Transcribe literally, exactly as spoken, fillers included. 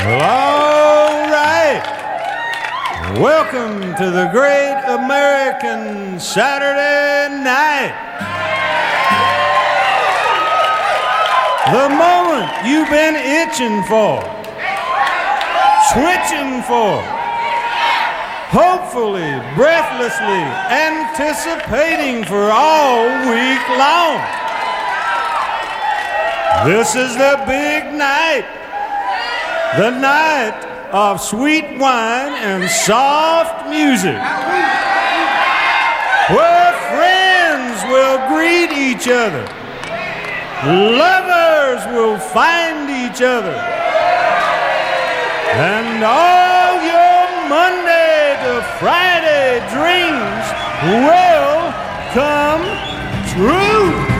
Well, all right. Welcome to the Great American Saturday Night. The moment you've been itching for, switching for, hopefully, breathlessly anticipating for all week long. This is the big night, the night of sweet wine and soft music, where friends will greet each other, lovers will find each other, and all your Monday to Friday dreams will come true.